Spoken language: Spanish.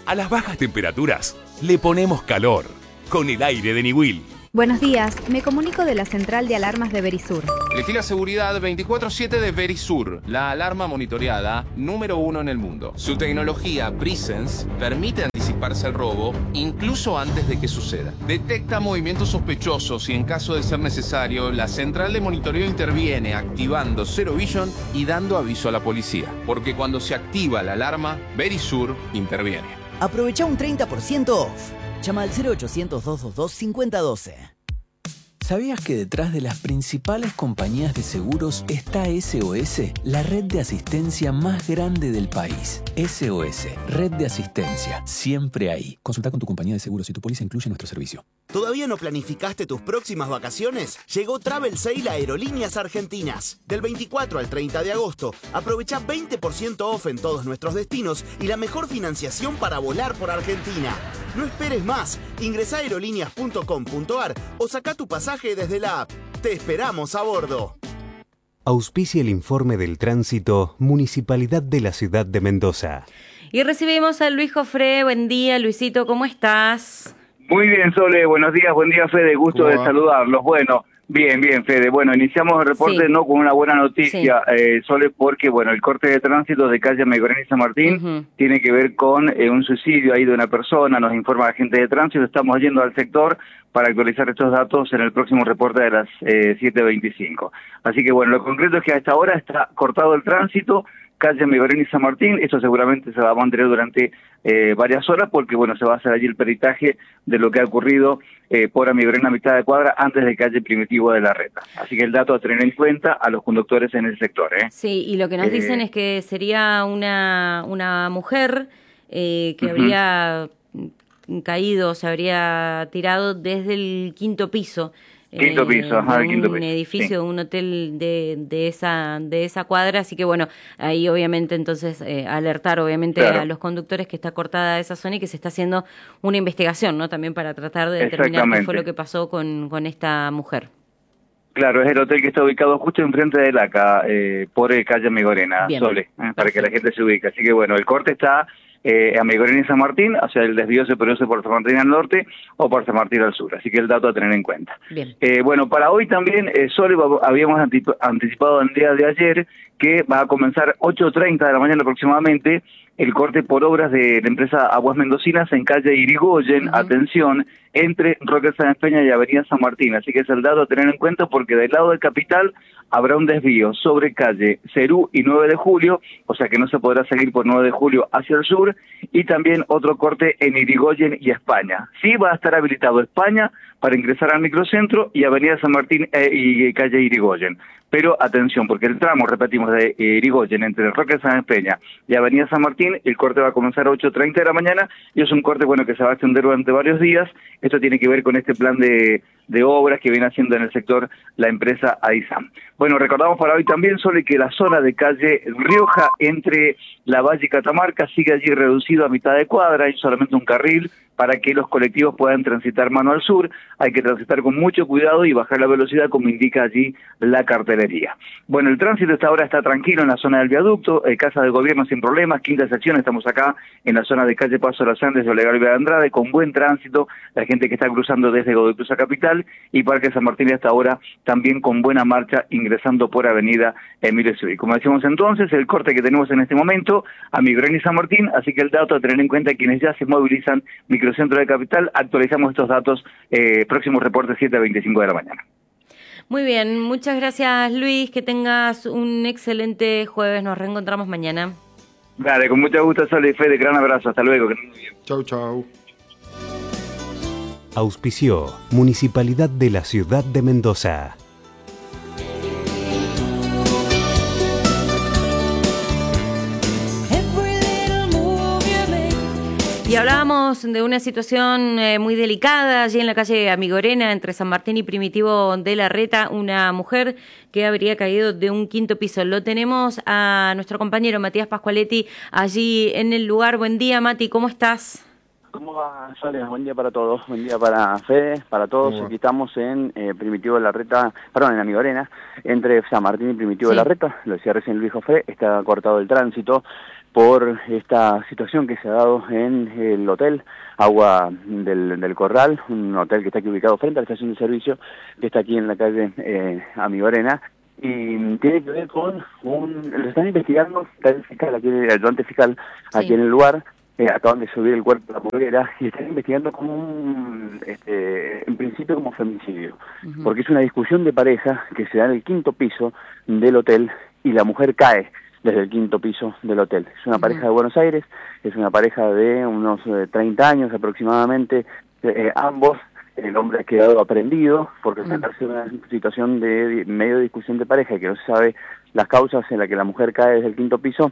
A las bajas temperaturas le ponemos calor con el aire de Niwil. Buenos días, me comunico de la central de alarmas de Verisur. Elegí la seguridad 24/7 de Verisur, la alarma monitoreada número 1 en el mundo. Su tecnología Presence permite anticiparse al robo incluso antes de que suceda. Detecta movimientos sospechosos y en caso de ser necesario, la central de monitoreo interviene activando Zero Vision y dando aviso a la policía. Porque cuando se activa la alarma, Verisur interviene. Aprovecha un 30% off. Llama al 0800-222-5012. ¿Sabías que detrás de las principales compañías de seguros está SOS, la red de asistencia más grande del país? SOS, red de asistencia, siempre ahí. Consulta con tu compañía de seguros si tu póliza incluye nuestro servicio. ¿Todavía no planificaste tus próximas vacaciones? Llegó Travel Sale a Aerolíneas Argentinas. Del 24 al 30 de agosto, aprovecha 20% off en todos nuestros destinos y la mejor financiación para volar por Argentina. No esperes más. Ingresa a aerolíneas.com.ar o saca tu pasaje desde la app. Te esperamos a bordo. Auspicia el informe del tránsito Municipalidad de la Ciudad de Mendoza. Y recibimos a Luis Jofré. Buen día, Luisito, ¿cómo estás? Muy bien, Sole, buenos días, buen día, Fede, gusto de saludarlos. Bueno, bien, Fede. Bueno, iniciamos el reporte no con una buena noticia, Sole, porque, bueno, el corte de tránsito de calle Maigorena y San Martín tiene que ver con un suicidio ahí de una persona, nos informa la gente de tránsito, estamos yendo al sector para actualizar estos datos en el próximo reporte de las 7:25. Así que, bueno, lo concreto es que a esta hora está cortado el tránsito, calle Maigorena y San Martín. Esto seguramente se va a mantener durante varias horas porque, bueno, se va a hacer allí el peritaje de lo que ha ocurrido por Maigorena a mitad de cuadra antes de calle Primitivo de la Reta. Así que el dato a tener en cuenta a los conductores en el sector. Sí, y lo que nos dicen es que sería una mujer que habría caído, se habría tirado desde el quinto piso. Quinto piso, un edificio, de un hotel de esa cuadra, así que bueno, ahí obviamente entonces alertar obviamente a los conductores que está cortada esa zona y que se está haciendo una investigación, ¿no? También para tratar de determinar qué fue lo que pasó con esta mujer. Claro, es el hotel que está ubicado justo enfrente de LACA, por calle Maigorena, Sole, para que la gente se ubique. Así que bueno, el corte está a Maigorena y San Martín, o sea, el desvío se produce por San Martín al norte o por San Martín al sur, así que el dato a tener en cuenta. Bien. Bueno, para hoy también, Sole, habíamos anticipado el día de ayer que va a comenzar 8:30 de la mañana aproximadamente el corte por obras de la empresa Aguas Mendocinas en calle Irigoyen, atención, entre Roque Sáenz Peña y Avenida San Martín. Así que es el dato a tener en cuenta porque del lado del capital habrá un desvío sobre calle Cerú y 9 de Julio, o sea que no se podrá seguir por 9 de Julio hacia el sur, y también otro corte en Irigoyen y España. Sí va a estar habilitado España para ingresar al microcentro y Avenida San Martín y calle Irigoyen. Pero atención, porque el tramo, repetimos, de Irigoyen entre Roque Sáenz Peña y Avenida San Martín, el corte va a comenzar a 8:30 de la mañana y es un corte, bueno, que se va a extender durante varios días. Esto tiene que ver con este plan de obras que viene haciendo en el sector la empresa AISAM. Bueno, recordamos para hoy también, Sole, que la zona de calle Rioja entre La Valle y Catamarca sigue allí reducido a mitad de cuadra, hay solamente un carril para que los colectivos puedan transitar mano al sur. Hay que transitar con mucho cuidado y bajar la velocidad como indica allí la cartelería. Bueno, el tránsito hasta ahora está tranquilo en la zona del viaducto, Casa de Gobierno sin problemas, quinta sección, estamos acá en la zona de calle Paso de los Andes de Olegario de Andrade, con buen tránsito, la gente que está cruzando desde Godoy Cruz a Capital, y Parque San Martín hasta ahora también con buena marcha ingresando por Avenida Emilio Civi. Como decimos entonces, el corte que tenemos en este momento a Maigorena y San Martín, así que el dato a tener en cuenta quienes ya se movilizan microcentro de Capital, actualizamos estos datos, próximo reporte 7:25 de la mañana. Muy bien, muchas gracias Luis, que tengas un excelente jueves, nos reencontramos mañana. Dale, con mucho gusto, Sole y Fede, gran abrazo, hasta luego, que estén muy bien. Chau. Auspició Municipalidad de la Ciudad de Mendoza. Y hablábamos de una situación muy delicada allí en la calle Amigorena, entre San Martín y Primitivo de la Reta, una mujer que habría caído de un quinto piso. Lo tenemos a nuestro compañero Matías Pascualetti allí en el lugar. Buen día, Mati, ¿cómo estás? ¿Cómo va, Sole? Buen día para todos, buen día para Fede, para todos. Aquí estamos en Primitivo de la Reta, perdón, en Amigorena, entre San Martín y Primitivo de la Reta, lo decía recién Luis Jofré, está cortado el tránsito. por esta situación que se ha dado en el hotel Agua del Corral, un hotel que está aquí ubicado frente a la estación de servicio, que está aquí en la calle Amigorena, y tiene que ver con lo están investigando, está el fiscal, aquí, el ayudante fiscal aquí en el lugar, acaban de subir el cuerpo de la mujer y están investigando como en principio como femicidio, porque es una discusión de pareja que se da en el 5º piso del hotel y la mujer cae desde el 5º piso del hotel. Es una pareja de Buenos Aires, es una pareja de unos 30 años aproximadamente, ambos. El hombre ha quedado aprendido porque enfrentarse a una situación de medio de discusión de pareja y que no se sabe las causas en las que la mujer cae desde el 5º piso,